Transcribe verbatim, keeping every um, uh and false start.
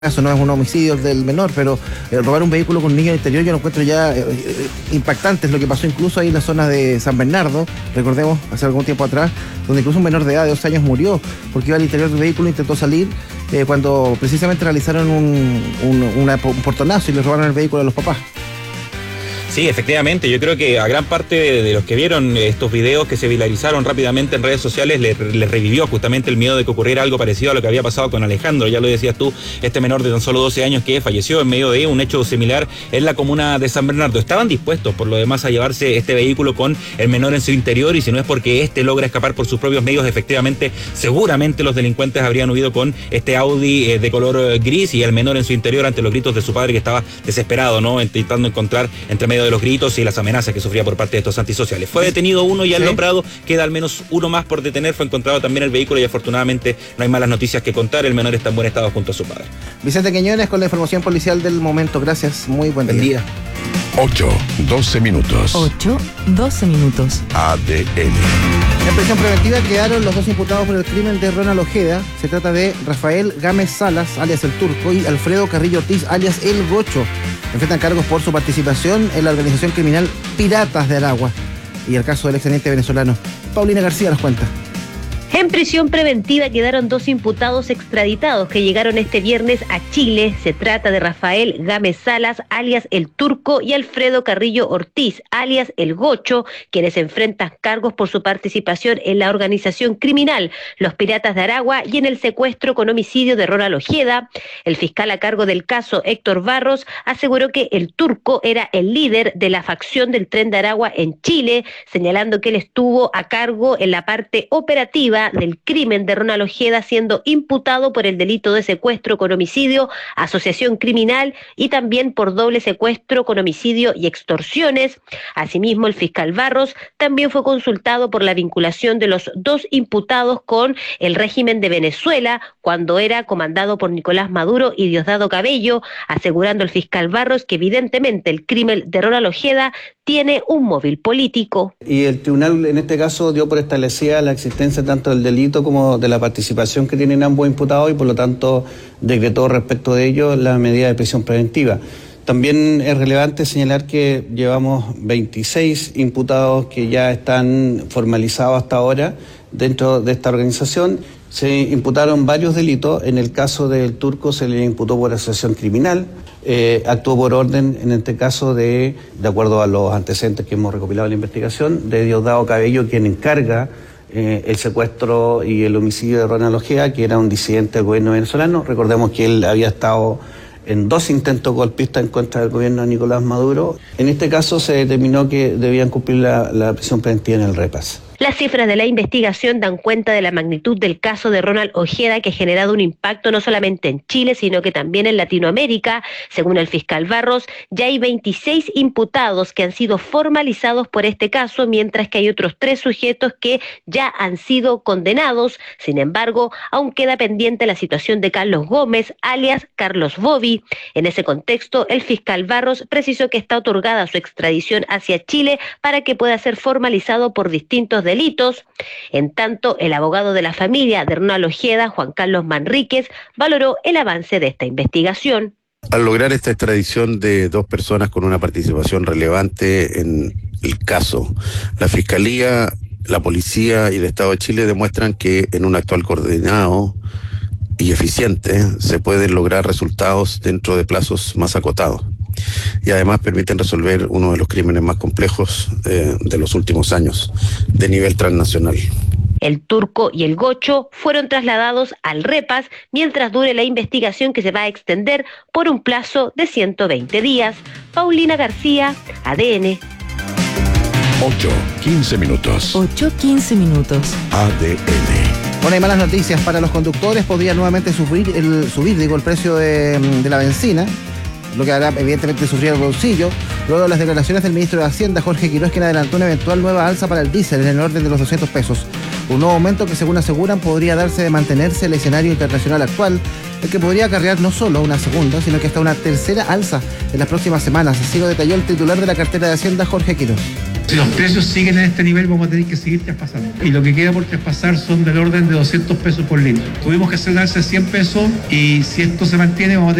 caso no es un homicidio del menor, pero eh, robar un vehículo con niño al interior yo lo encuentro ya eh, eh, impactante. Es lo que pasó incluso ahí en la zona de San Bernardo, recordemos, hace algún tiempo atrás, donde incluso un menor de edad de doce años murió porque iba al interior del vehículo, intentó salir eh, cuando precisamente realizaron un, un, una, un portonazo y le robaron el vehículo a los papás. Sí, efectivamente, yo creo que a gran parte de, de los que vieron estos videos que se viralizaron rápidamente en redes sociales les le revivió justamente el miedo de que ocurriera algo parecido a lo que había pasado con Alejandro. Ya lo decías tú, este menor de tan solo doce años que falleció en medio de un hecho similar en la comuna de San Bernardo. Estaban dispuestos por lo demás a llevarse este vehículo con el menor en su interior, y si no es porque este logra escapar por sus propios medios, efectivamente, seguramente los delincuentes habrían huido con este Audi eh, de color gris y el menor en su interior ante los gritos de su padre, que estaba desesperado, ¿no? Intentando encontrar entre medio de los gritos y las amenazas que sufría por parte de estos antisociales. Fue detenido uno y al ¿Sí? Prado queda al menos uno más por detener. Fue encontrado también el vehículo y afortunadamente no hay malas noticias que contar. El menor está en buen estado junto a su padre. Vicente Quiñones con la información policial del momento. Gracias, muy buen día. día. ocho, doce minutos. ocho, doce minutos. A D N. En prisión preventiva quedaron los dos imputados por el crimen de Ronald Ojeda. Se trata de Rafael Gámez Salas, alias El Turco, y Alfredo Carrillo Ortiz, alias El Gocho. Enfrentan cargos por su participación en la organización criminal Piratas de Aragua y el caso del exteniente venezolano. Paulina García nos cuenta. En prisión preventiva quedaron dos imputados extraditados que llegaron este viernes a Chile. Se trata de Rafael Gámez Salas, alias El Turco, y Alfredo Carrillo Ortiz, alias El Gocho, quienes enfrentan cargos por su participación en la organización criminal Los Piratas de Aragua y en el secuestro con homicidio de Ronald Ojeda. El fiscal a cargo del caso, Héctor Barros, aseguró que El Turco era el líder de la facción del Tren de Aragua en Chile, señalando que él estuvo a cargo en la parte operativa del crimen de Ronald Ojeda, siendo imputado por el delito de secuestro con homicidio, asociación criminal y también por doble secuestro con homicidio y extorsiones. Asimismo, el fiscal Barros también fue consultado por la vinculación de los dos imputados con el régimen de Venezuela cuando era comandado por Nicolás Maduro y Diosdado Cabello, asegurando el fiscal Barros que evidentemente el crimen de Ronald Ojeda tiene un móvil político. Y el tribunal en este caso dio por establecida la existencia tanto del delito como de la participación que tienen ambos imputados y por lo tanto decretó respecto de ello la medida de prisión preventiva. También es relevante señalar que llevamos veintiséis imputados que ya están formalizados hasta ahora dentro de esta organización. Se imputaron varios delitos. En el caso del Turco se le imputó por asociación criminal, eh, actuó por orden, en este caso, de, de acuerdo a los antecedentes que hemos recopilado en la investigación, de Diosdado Cabello, quien encarga eh, el secuestro y el homicidio de Ronald Ojeda, que era un disidente del gobierno venezolano. Recordemos que él había estado en dos intentos golpistas en contra del gobierno de Nicolás Maduro. En este caso se determinó que debían cumplir la, la prisión preventiva en el repas. Las cifras de la investigación dan cuenta de la magnitud del caso de Ronald Ojeda, que ha generado un impacto no solamente en Chile, sino que también en Latinoamérica. Según el fiscal Barros, ya hay veintiséis imputados que han sido formalizados por este caso, mientras que hay otros tres sujetos que ya han sido condenados. Sin embargo, aún queda pendiente la situación de Carlos Gómez, alias Carlos Bobby. En ese contexto, el fiscal Barros precisó que está otorgada su extradición hacia Chile para que pueda ser formalizado por distintos delitos. delitos. En tanto, el abogado de la familia de Ronald Ojeda, Juan Carlos Manríquez, valoró el avance de esta investigación. Al lograr esta extradición de dos personas con una participación relevante en el caso, la Fiscalía, la Policía y el Estado de Chile demuestran que en un actual coordinado y eficiente se pueden lograr resultados dentro de plazos más acotados. Y además permiten resolver uno de los crímenes más complejos eh, de los últimos años, de nivel transnacional. El Turco y el Gocho fueron trasladados al repas mientras dure la investigación, que se va a extender por un plazo de ciento veinte días. Paulina García, A D N. ocho, quince minutos. ocho, quince minutos. A D N. Bueno, hay malas noticias para los conductores. Podría nuevamente subir el, subir, digo, el precio de, de la benzina, lo que hará evidentemente sufrir el bolsillo. Luego de las declaraciones del ministro de Hacienda, Jorge Quiroz, quien adelantó una eventual nueva alza para el diésel en el orden de los doscientos pesos. Un nuevo aumento que, según aseguran, podría darse de mantenerse el escenario internacional actual, el que podría acarrear no solo una segunda, sino que hasta una tercera alza en las próximas semanas. Así lo detalló el titular de la cartera de Hacienda, Jorge Quiroz. Si los precios siguen en este nivel, vamos a tener que seguir traspasando. Y lo que queda por traspasar son del orden de doscientos pesos por litro. Tuvimos que hacer un alza de cien pesos y si esto se mantiene, vamos a tener